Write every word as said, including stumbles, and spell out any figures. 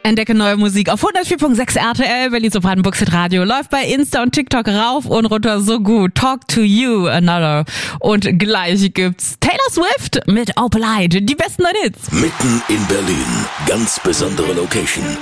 Entdecke neue Musik auf hundertvier Komma sechs R T L, Berlin so Brandenburgs Radio. Läuft bei Insta und TikTok rauf und runter so gut. Talk to you, another. Und gleich gibt's Taylor Swift mit Opalite. Die besten neuen Hits. Mitten in Berlin. Ganz besondere Location.